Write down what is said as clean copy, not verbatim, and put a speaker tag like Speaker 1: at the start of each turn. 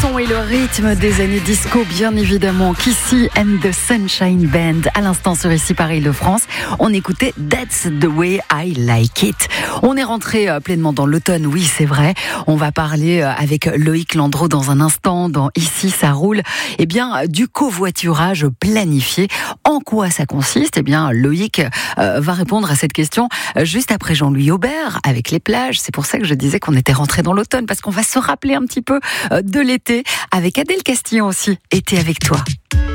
Speaker 1: son et le rythme des années disco, bien évidemment. Kissy and the Sunshine Band. À l'instant sur Ici Paris Île-de-France, on écoutait That's the Way I Like It. On est rentré pleinement dans l'automne, oui, c'est vrai. On va parler avec Loïc Landreau dans un instant, dans Ici ça roule. Eh bien, du covoiturage planifié. En quoi ça consiste? Eh bien, Loïc va répondre à cette question juste après Jean-Louis Aubert avec les plages. C'est pour ça que je disais qu'on était rentré dans l'automne, parce qu'on va se rappeler un petit peu de l'été avec Adèle Castillon aussi. Été avec toi.